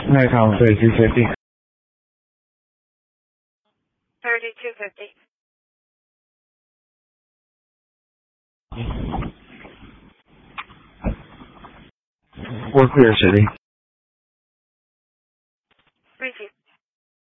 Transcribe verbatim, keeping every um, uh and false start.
那场对机确定。 thirty-two fifty. We're clear, City.